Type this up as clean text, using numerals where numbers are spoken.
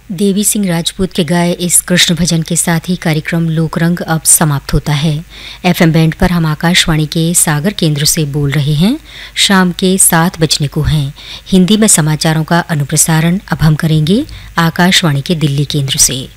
देवी सिंह राजपूत के गाए इस कृष्ण भजन के साथ ही कार्यक्रम लोकरंग अब समाप्त होता है। एफएम बैंड पर हम आकाशवाणी के सागर केंद्र से बोल रहे हैं। शाम के 7 बजने को हैं। हिंदी में समाचारों का अनुप्रसारण अब हम करेंगे आकाशवाणी के दिल्ली केंद्र से।